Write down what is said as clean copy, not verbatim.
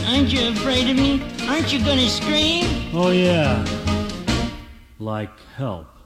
Aren't you afraid of me? Aren't you gonna scream? Oh, yeah. Like help.